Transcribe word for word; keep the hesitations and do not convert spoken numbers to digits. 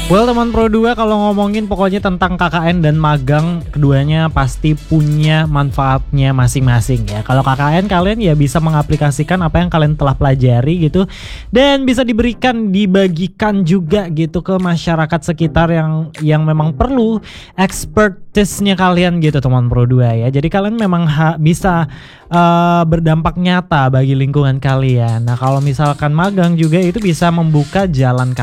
Well teman Pro dua, kalau ngomongin pokoknya tentang K K N dan magang, keduanya pasti punya manfaatnya masing-masing ya. Kalau K K N kalian ya bisa mengaplikasikan apa yang kalian telah pelajari gitu, dan bisa diberikan, dibagikan juga gitu ke masyarakat sekitar yang yang memang perlu expertise-nya kalian gitu teman Pro dua ya. Jadi kalian memang ha, bisa uh, berdampak nyata bagi lingkungan kalian. Nah kalau misalkan magang juga itu bisa membuka jalan